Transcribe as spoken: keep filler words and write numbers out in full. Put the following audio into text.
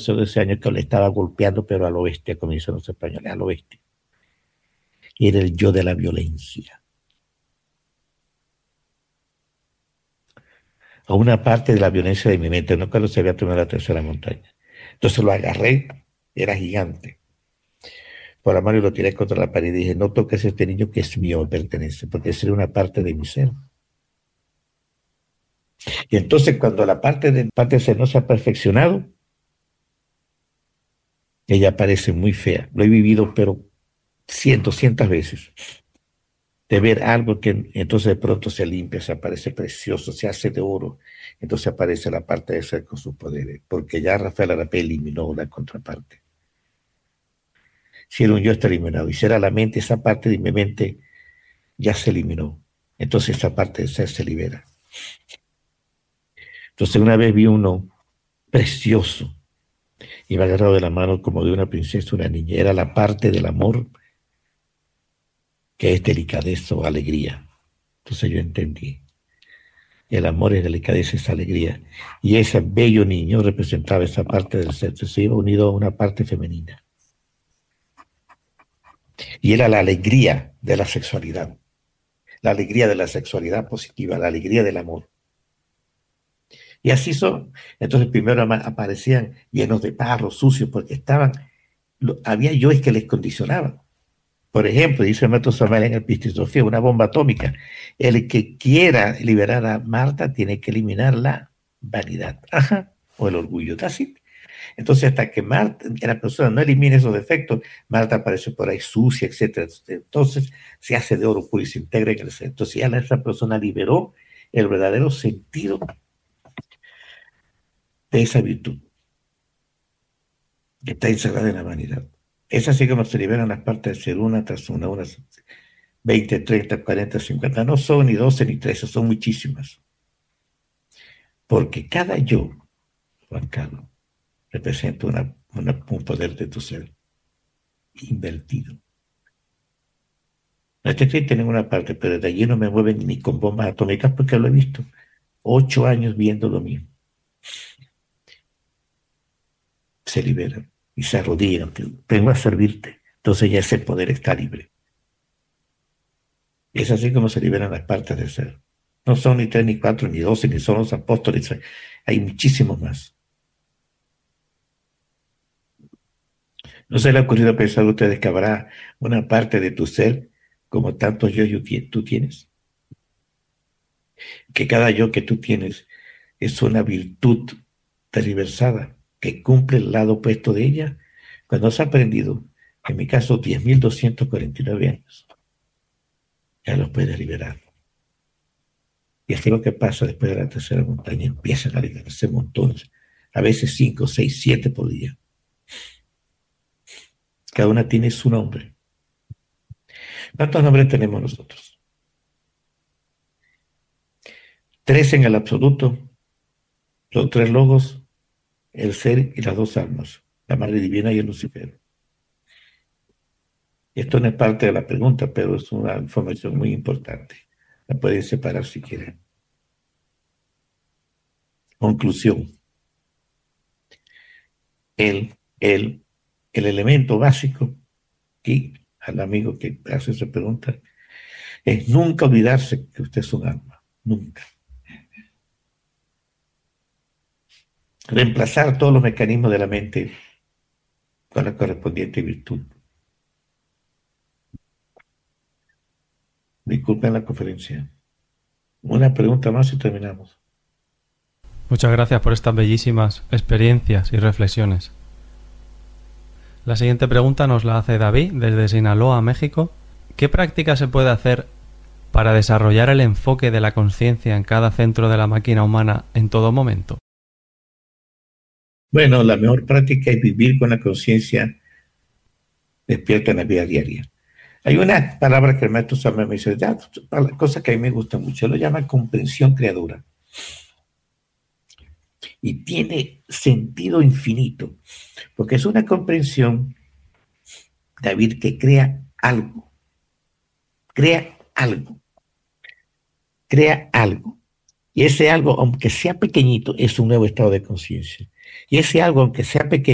doce años que le estaba golpeando, pero a lo bestia, como dicen los españoles, a lo bestia. Era el yo de la violencia. A una parte de la violencia de mi mente, no cuando se había tomado la tercera montaña. Entonces lo agarré, era gigante. Por la mano y lo tiré contra la pared y dije, no toques a este niño que es mío, me pertenece, porque esa era una parte de mi ser. Y entonces cuando la parte de parte de ser no se ha perfeccionado, ella parece muy fea. Lo he vivido, pero cientos, cientos veces. De ver algo que entonces de pronto se limpia, se aparece precioso, se hace de oro. Entonces aparece la parte de ser con sus poderes, porque ya Rafael Arapé eliminó la contraparte. Si era un yo, está eliminado. Y si era la mente, esa parte de mi mente ya se eliminó. Entonces esa parte de ser se libera. Entonces una vez vi uno precioso, iba agarrado de la mano como de una princesa, una niña. Era la parte del amor que es delicadeza o alegría. Entonces yo entendí. El amor es delicadeza, es alegría. Y ese bello niño representaba esa parte del ser. Se iba unido a una parte femenina. Y era la alegría de la sexualidad. La alegría de la sexualidad positiva, la alegría del amor. Y así son. Entonces primero aparecían llenos de barro, sucios, porque estaban, había yoes que les condicionaban. Por ejemplo, dice el maestro Samuel en el Pistisofía, una bomba atómica. El que quiera liberar a Marta tiene que eliminar la vanidad, ajá, o el orgullo. Así. Entonces, hasta que Marta, la persona no elimine esos defectos, Marta aparece por ahí sucia, etcétera. Entonces, se hace de oro puro y se integra en el ser. Entonces, ya esa persona liberó el verdadero sentido de esa virtud que está encerrada en la vanidad. Es así como se liberan las partes de ser una tras una, unas veinte, treinta, cuarenta, cincuenta. No son ni doce ni trece, son muchísimas. Porque cada yo, Juan Carlos, representa una, una, un poder de tu ser invertido. No está escrito en ninguna parte, pero de allí no me mueven ni con bombas atómicas porque lo he visto. Ocho años viendo lo mismo. Se liberan y se arrodillan. Vengo a servirte. Entonces ya ese poder está libre. Es así como se liberan las partes del ser. No son ni tres, ni cuatro, ni doce, ni son los apóstoles. Hay muchísimos más. ¿No se le ha ocurrido pensar a ustedes que habrá una parte de tu ser como tantos yo tú tienes? Que cada yo que tú tienes es una virtud tergiversada que cumple el lado opuesto de ella. Cuando has aprendido, en mi caso, diez mil doscientos cuarenta y nueve años, ya los puedes liberar. Y así es lo que pasa después de la tercera montaña. Empiezan a liberarse montones, a veces cinco, seis, siete por día. Cada una tiene su nombre. ¿Cuántos nombres tenemos nosotros? Tres en el absoluto, los tres logos, el ser y las dos almas, la Madre Divina y el Lucifer. Esto no es parte de la pregunta, pero es una información muy importante. La pueden separar si quieren. Conclusión. El, el, el elemento básico, y al amigo que hace esa pregunta, es nunca olvidarse que usted es un alma. Nunca. Reemplazar todos los mecanismos de la mente con la correspondiente virtud. Disculpen la conferencia. Una pregunta más y terminamos. Muchas gracias por estas bellísimas experiencias y reflexiones. La siguiente pregunta nos la hace David desde Sinaloa, México. ¿Qué práctica se puede hacer para desarrollar el enfoque de la conciencia en cada centro de la máquina humana en todo momento? Bueno, la mejor práctica es vivir con la conciencia despierta en la vida diaria. Hay una palabra que el maestro Samuel me dice, ya, cosa que a mí me gusta mucho, lo llama comprensión creadora. Y tiene sentido infinito, porque es una comprensión, David, que crea algo, crea algo, crea algo. Y ese algo, aunque sea pequeñito, es un nuevo estado de conciencia. Y ese algo, aunque sea pequeño,